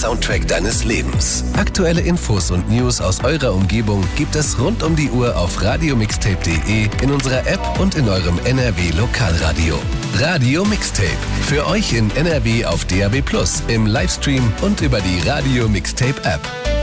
Soundtrack deines Lebens. Aktuelle Infos und News aus eurer Umgebung gibt es rund um die Uhr auf radiomixtape.de, in unserer App und in eurem NRW Lokalradio. Radio Mixtape. Für euch in NRW auf DAB+, im Livestream und über die Radio Mixtape App.